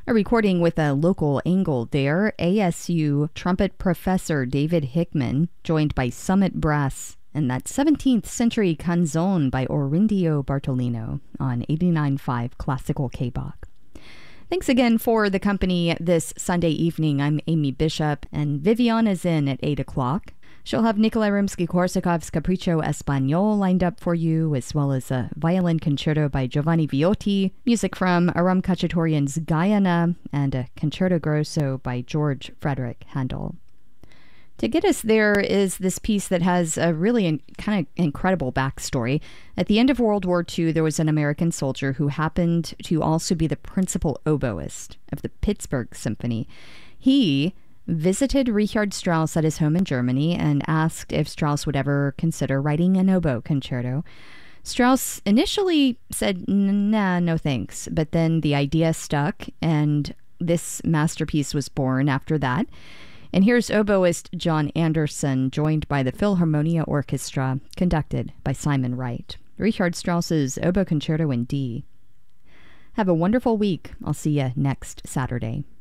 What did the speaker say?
A recording with a local angle there, ASU trumpet professor David Hickman, joined by Summit Brass, and that 17th century canzone by Orindio Bartolino on 89.5 Classical K-Bach. Thanks again for the company this Sunday evening. I'm Amy Bishop, and Vivian is in at 8 o'clock. She'll have Nikolai Rimsky-Korsakov's Capriccio Espagnol lined up for you, as well as a violin concerto by Giovanni Viotti, music from Aram Khachaturian's Guyana, and a concerto grosso by George Frederick Handel. To get us there is this piece that has a really kind of incredible backstory. At the end of World War II, there was an American soldier who happened to also be the principal oboist of the Pittsburgh Symphony. He visited Richard Strauss at his home in Germany and asked if Strauss would ever consider writing an oboe concerto. Strauss initially said, nah, no thanks, but then the idea stuck, and this masterpiece was born after that. And here's oboist John Anderson, joined by the Philharmonia Orchestra, conducted by Simon Wright. Richard Strauss's Oboe Concerto in D. Have a wonderful week. I'll see you next Saturday.